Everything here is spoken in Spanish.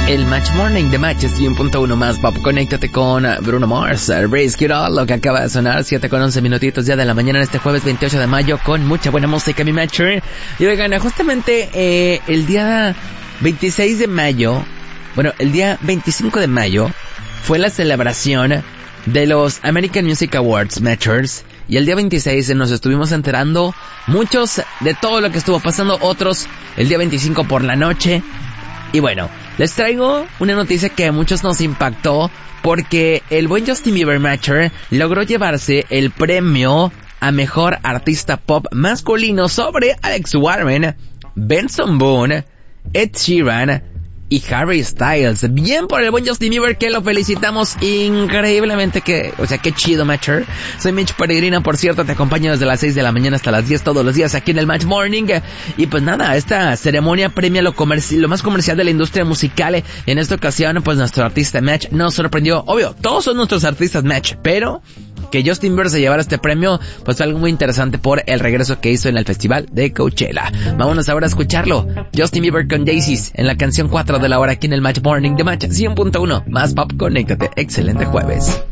El Match Morning de Match es 100.1 más pop. Conéctate con Bruno Mars, Risk It All, lo que acaba de sonar, 7:11 minutitos ya de la mañana en este jueves 28 de mayo con mucha buena música, mi Matcher. Y oigan, justamente el día 26 de mayo, bueno, el día 25 de mayo fue la celebración de los American Music Awards, Matchers. Y el día 26 nos estuvimos enterando muchos de todo lo que estuvo pasando, otros el día 25 por la noche. Y bueno, les traigo una noticia que a muchos nos impactó porque el buen Justin Bieber Matcher logró llevarse el premio a Mejor Artista Pop Masculino sobre Alex Warren, Benson Boone, Ed Sheeran y Harry Styles. Bien por el buen Justin Bieber, que lo felicitamos increíblemente, qué chido, Matcher. Soy Mitch Peregrina, por cierto, te acompaño desde las 6 de la mañana hasta las 10 todos los días aquí en el Match Morning. Y pues nada, esta ceremonia premia lo más comercial de la industria musical. En esta ocasión, pues nuestro artista Match nos sorprendió. Obvio, todos son nuestros artistas Match, pero que Justin Bieber se llevara este premio, pues fue algo muy interesante por el regreso que hizo en el festival de Coachella. Vámonos ahora a escucharlo. Justin Bieber con Daisies en la canción 4 de la hora aquí en el Match Morning de Match 100.1 más pop. Conéctate, excelente jueves.